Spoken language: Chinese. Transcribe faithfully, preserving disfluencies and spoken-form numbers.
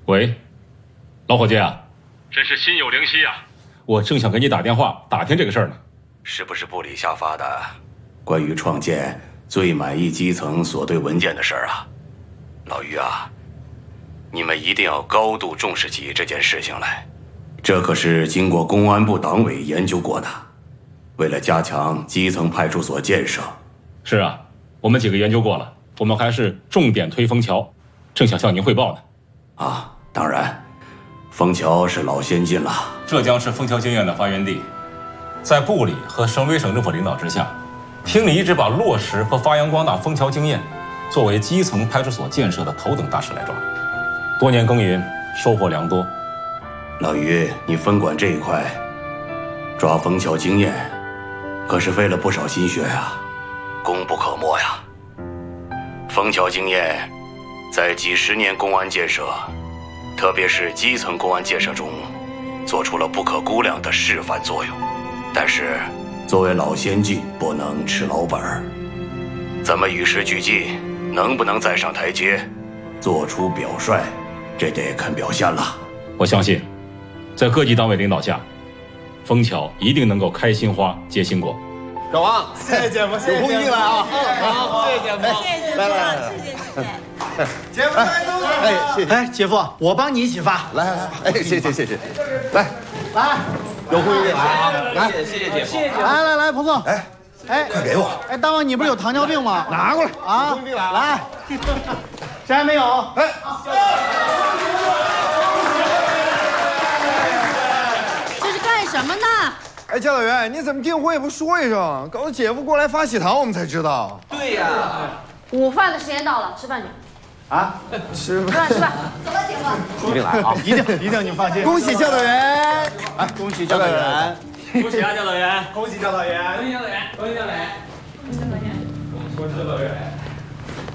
喂，老伙计啊， 真是心有灵犀啊！ 我正想给你打电话打听这个事儿呢。 是不是部里下发的关于创建最满意基层所对文件的事儿啊？老于啊，你们一定要高度重视起这件事情来，这可是经过公安部党委研究过的。为了加强基层派出所建设， 是啊，我们几个研究过了，我们还是重点推枫桥，正想向您汇报呢。 啊，当然，枫桥是老先进了。 浙江是枫桥经验的发源地，在部里和省委省政府领导之下，厅里一直把落实和发扬光大枫桥经验作为基层派出所建设的头等大事来抓，多年耕耘，收获良多。 老于，你分管这一块，抓枫桥经验，可是费了不少心血呀，功不可没呀。枫桥经验在几十年公安建设，特别是基层公安建设中，做出了不可估量的示范作用。但是，作为老先进，不能吃老本儿。咱们与时俱进，能不能再上台阶，做出表率，这得看表现了。 我相信，在各级党委领导下，枫桥一定能够开新花结新果。 小王，谢谢姐夫，有空一定来啊！ 好，谢谢姐夫，谢谢姐夫， 来来来， 谢谢谢谢。 姐夫来都来！哎，谢谢。 哎，姐夫，我帮你一起发。 来来来，哎，谢谢谢谢。来来，有空一定来啊！来， 谢谢姐夫，谢谢姐夫。 来来来，彭总， 哎哎， 快给我！ 哎，大王，你不是有糖尿病吗？ 拿过来啊！ 有空一定来来，谁还没有？ 哎， 这是干什么呢？ 哎，教导员，你怎么订货也不说一声，搞得姐夫过来发喜糖，我们才知道。 对呀。 午饭的时间到了，吃饭去。 啊，吃吃饭吃饭，走吧，姐夫。 一定来啊！ 一定一定，你放心。 恭喜教导员！ 哎，恭喜教导员！ 恭喜啊，教导员！ 恭喜教导员！ 恭喜教导员！恭喜教导员！恭喜教导员！恭喜教导员！